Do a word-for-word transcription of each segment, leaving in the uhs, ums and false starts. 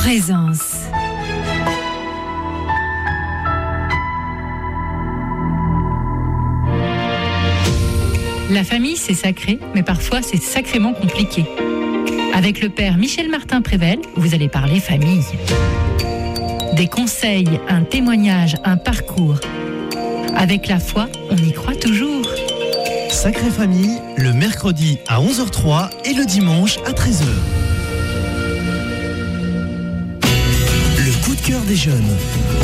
Présence. La famille, c'est sacré, mais parfois c'est sacrément compliqué. Avec le père Michel Martin-Prével, vous allez parler famille. Des conseils, un témoignage, un parcours. Avec la foi, on y croit toujours. Sacrée Famille, le mercredi à onze heures trois et le dimanche à treize heures. Le coup de cœur des jeunes.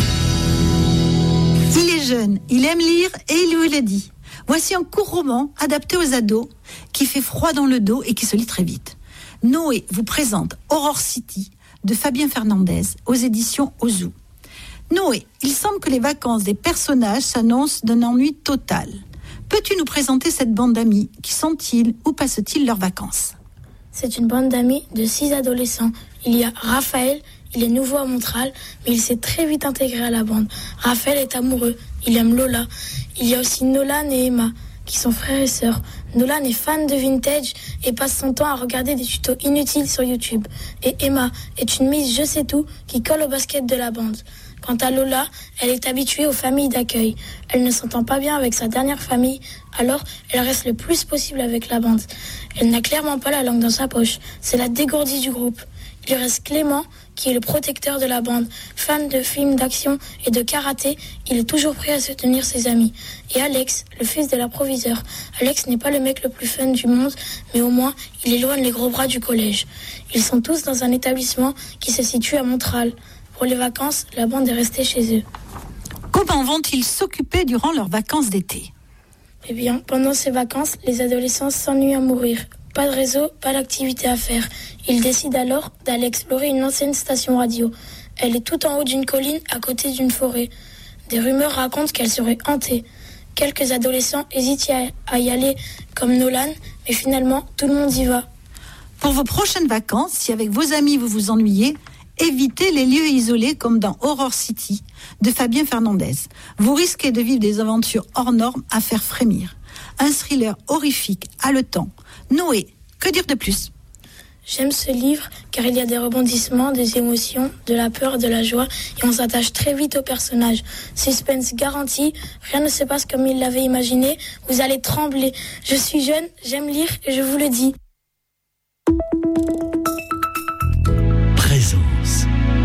Il est jeune, il aime lire et il vous l'a dit. Voici un court roman adapté aux ados qui fait froid dans le dos et qui se lit très vite. Noé vous présente Aurore City de Fabien Fernandez aux éditions Ozu. Noé, il semble que les vacances des personnages s'annoncent d'un ennui total. Peux-tu nous présenter cette bande d'amis? Qui sont-ils? Où passent-ils leurs vacances? C'est une bande d'amis de six adolescents. Il y a Raphaël, il est nouveau à Montréal, mais il s'est très vite intégré à la bande. Raphaël est amoureux, il aime Lola. Il y a aussi Nolan et Emma, qui sont frères et sœurs. Nolan est fan de vintage et passe son temps à regarder des tutos inutiles sur YouTube. Et Emma est une Miss Je sais tout qui colle au basket de la bande. Quant à Lola, elle est habituée aux familles d'accueil. Elle ne s'entend pas bien avec sa dernière famille, alors elle reste le plus possible avec la bande. Elle n'a clairement pas la langue dans sa poche, c'est la dégourdie du groupe. Il reste Clément, qui est le protecteur de la bande. Fan de films d'action et de karaté, il est toujours prêt à soutenir ses amis. Et Alex, le fils de l'approviseur. Alex n'est pas le mec le plus fun du monde, mais au moins, il éloigne les gros bras du collège. Ils sont tous dans un établissement qui se situe à Montréal. Pour les vacances, la bande est restée chez eux. Comment vont-ils s'occuper durant leurs vacances d'été? Eh bien, pendant ces vacances, les adolescents s'ennuient à mourir. Pas de réseau, pas d'activité à faire. Ils décident alors d'aller explorer une ancienne station radio. Elle est tout en haut d'une colline à côté d'une forêt. Des rumeurs racontent qu'elle serait hantée. Quelques adolescents hésitent à y aller comme Nolan, mais finalement, tout le monde y va. Pour vos prochaines vacances, si avec vos amis vous vous ennuyez, évitez les lieux isolés comme dans Aurore City de Fabien Fernandez. Vous risquez de vivre des aventures hors normes à faire frémir. Un thriller horrifique, haletant. Noé, que dire de plus? J'aime ce livre car il y a des rebondissements, des émotions, de la peur, de la joie et on s'attache très vite au personnage. Suspense garanti, rien ne se passe comme il l'avait imaginé, vous allez trembler. Je suis jeune, j'aime lire et je vous le dis.